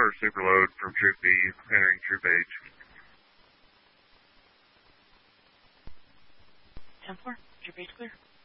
Water Superload from Troop B, entering Troop H. 10-4, Troop H clear.